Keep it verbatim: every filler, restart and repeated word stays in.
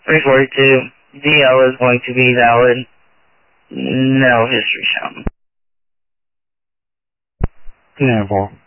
three forty-two, D L is going to be valid. No history shown. ten four.